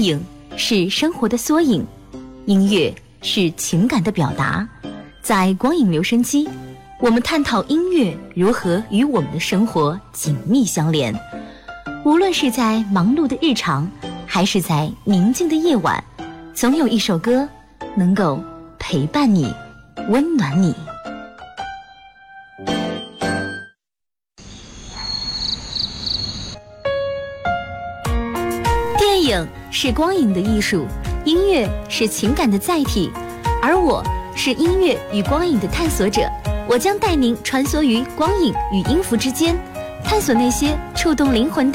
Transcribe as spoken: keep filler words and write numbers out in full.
影是生活的缩影，音乐是情感的表达。在光影留声机，我们探讨音乐如何与我们的生活紧密相连。无论是在忙碌的日常，还是在宁静的夜晚，总有一首歌能够陪伴你，温暖你。电影是光影的艺术，音乐是情感的载体，而我是音乐与光影的探索者。我将带您穿梭于光影与音符之间，探索那些触动灵魂的